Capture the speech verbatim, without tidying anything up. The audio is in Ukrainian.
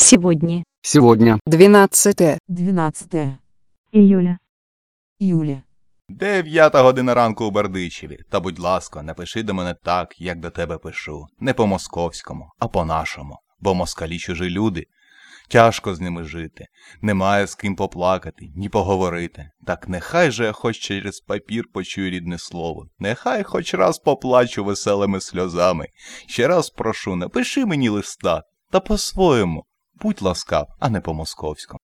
Сегодня. Сегодня. двенадцатое. двенадцатое Июля. июля. Дев'ята година ранку у Бердичеві. Та, будь ласка, напиши до мене так, як до тебе пишу. Не по-московському, а по-нашому. Бо москалі чужі люди. Тяжко з ними жити. Немає з ким поплакати, ні поговорити. Так нехай же я хоч через папір почую рідне слово. Нехай хоч раз поплачу веселими сльозами. Ще раз прошу, напиши мені листа. Та по-своєму. Будь ласкав, а не по-московському.